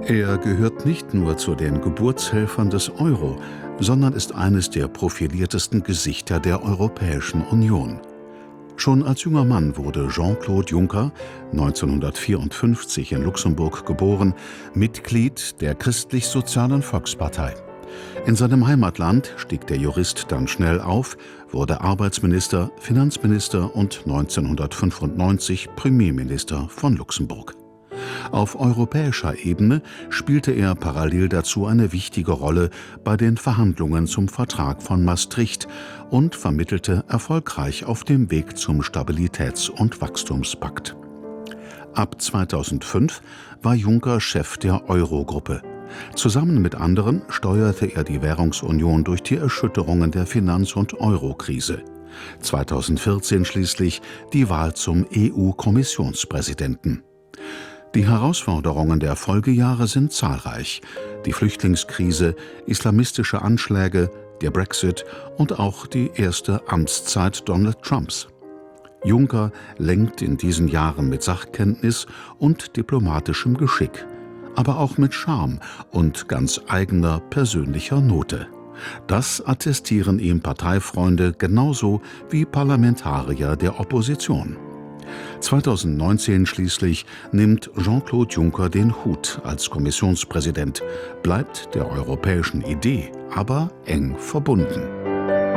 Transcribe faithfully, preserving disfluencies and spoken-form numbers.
Er gehört nicht nur zu den Geburtshelfern des Euro, sondern ist eines der profiliertesten Gesichter der Europäischen Union. Schon als junger Mann wurde Jean-Claude Juncker, neunzehnhundertvierundfünfzig in Luxemburg geboren, Mitglied der Christlich-Sozialen Volkspartei. In seinem Heimatland stieg der Jurist dann schnell auf, wurde Arbeitsminister, Finanzminister und neunzehnhundertfünfundneunzig Premierminister von Luxemburg. Auf europäischer Ebene spielte er parallel dazu eine wichtige Rolle bei den Verhandlungen zum Vertrag von Maastricht und vermittelte erfolgreich auf dem Weg zum Stabilitäts- und Wachstumspakt. Ab zweitausendfünf war Juncker Chef der Euro-Gruppe. Zusammen mit anderen steuerte er die Währungsunion durch die Erschütterungen der Finanz- und Euro-Krise. zweitausendvierzehn schließlich die Wahl zum E U-Kommissionspräsidenten. Die Herausforderungen der Folgejahre sind zahlreich: die Flüchtlingskrise, islamistische Anschläge, der Brexit und auch die erste Amtszeit Donald Trumps. Juncker lenkt in diesen Jahren mit Sachkenntnis und diplomatischem Geschick, aber auch mit Charme und ganz eigener persönlicher Note. Das attestieren ihm Parteifreunde genauso wie Parlamentarier der Opposition. zweitausendneunzehn schließlich nimmt Jean-Claude Juncker den Hut als Kommissionspräsident, bleibt der europäischen Idee aber eng verbunden.